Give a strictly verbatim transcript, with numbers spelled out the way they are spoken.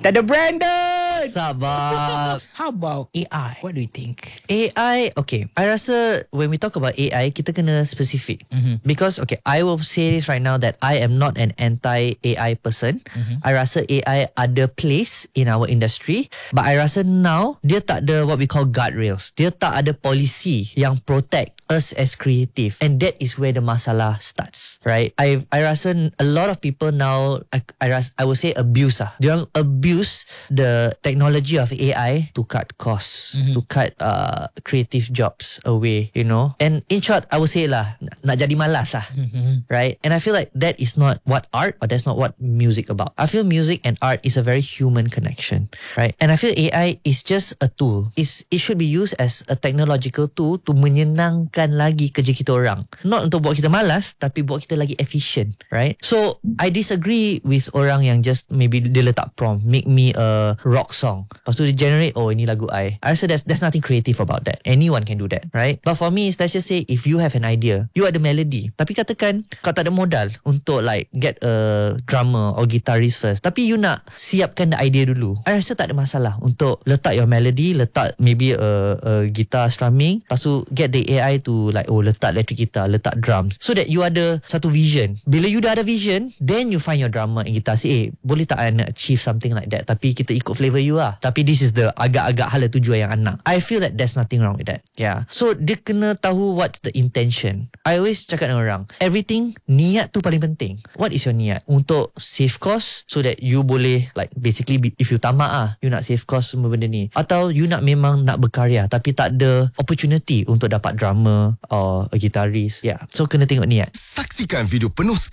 Tak ada Brandon. Sabar. How about A I? What do you think? A I, okay. I rasa when we talk about A I, kita kena specific. Mm-hmm. Because, okay, I will say this right now that I am not an anti-A I person. Mm-hmm. I rasa A I ada place in our industry. But I rasa now, dia tak ada what we call guardrails. Dia tak ada policy yang protect us as creative, and that is where the masalah starts, right? I I rasa a lot of people now, I I, ras, I would say abuse ah. Diorang abuse the technology of A I to cut costs, mm-hmm. to cut uh, creative jobs away, you know. And in short, I would say lah, nak jadi malas lah, mm-hmm. right? And I feel like that is not what art, or that's not what music about. I feel music and art is a very human connection, right? And I feel A I is just a tool. Is it should be used as a technological tool to menyenangkan lagi kerja kita orang. Not untuk buat kita malas, tapi buat kita lagi efficient, right? So, I disagree with orang yang just maybe dia letak prompt, make me a rock song. Lepas tu dia generate, oh ini lagu I. I rasa there's, there's nothing creative about that. Anyone can do that, right? But for me, let's just say, if you have an idea, you ada melody, tapi katakan kau tak ada modal untuk like get a drummer or guitarist first, tapi you nak siapkan the idea dulu. I rasa tak ada masalah untuk letak your melody, letak maybe a, a guitar strumming, lepas tu get the A I to like, oh letak electric guitar, letak drums, so that you ada satu vision. Bila you dah ada vision, then you find your drummer and guitar, say, eh boleh tak I nak achieve something like that, tapi kita ikut flavor you lah, tapi this is the agak-agak hala tujuan yang I nak. I feel that there's nothing wrong with that. Yeah. So dia kena tahu what's the intention. I always cakap dengan orang, everything, niat tu paling penting. What is your niat? Untuk save cost, so that you boleh like basically, if you tamak ah, you nak save cost semua benda ni, atau you nak memang nak berkarya tapi tak ada opportunity untuk dapat drummer or a guitarist. Yeah. So kena tengok niat. Saksikan video penuh sekali